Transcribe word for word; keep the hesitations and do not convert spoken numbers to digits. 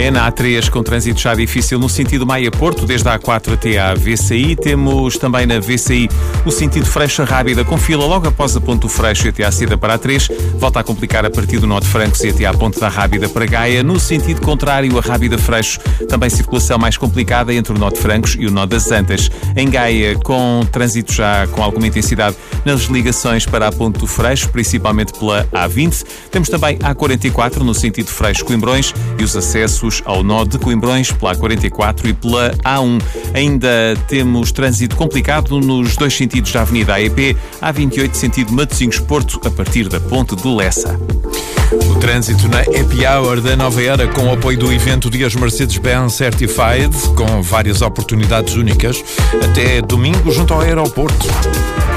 É na A três com trânsito já difícil no sentido Maia-Porto, desde a A quatro até à V C I. Temos também na V C I o sentido Freixa-Rábida, com fila logo após a Ponte do Freixo e até à saída para a A três. Volta a complicar a partir do Nó de Francos e até à Ponte da Rábida para Gaia. No sentido contrário, a Rábida-Freixo, também circulação mais complicada entre o Nó de Francos e o Nó das Antas. Em Gaia, com trânsito já com alguma intensidade nas ligações para a Ponte do Freixo, principalmente pela A vinte. Temos também a A quarenta e quatro no sentido Freixo-Coimbrões e os acessos ao Nó de Coimbrões pela A quarenta e quatro e pela A um. Ainda temos trânsito complicado nos dois sentidos da Avenida A E P, A vinte e oito sentido Matosinhos-Porto, a partir da Ponte de Lessa. O trânsito na Happy Hour da Nova Era, com o apoio do evento Dias Mercedes-Benz Certified, com várias oportunidades únicas, até domingo junto ao aeroporto.